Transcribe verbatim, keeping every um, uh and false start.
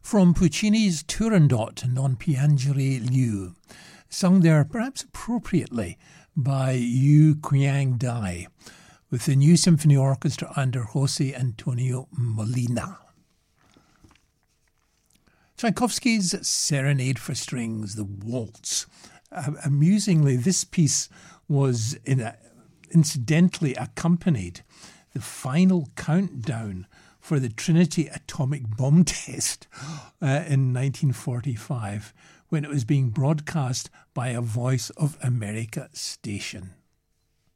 From Puccini's Turandot non piangere Liu, sung there perhaps appropriately by Yu Qiang Dai, with the New Symphony Orchestra under Jose Antonio Molina. Tchaikovsky's Serenade for Strings, the Waltz. Uh, amusingly, this piece was in a, incidentally accompanied the final countdown for the Trinity atomic bomb test uh, in nineteen forty-five, when it was being broadcast by a Voice of America station.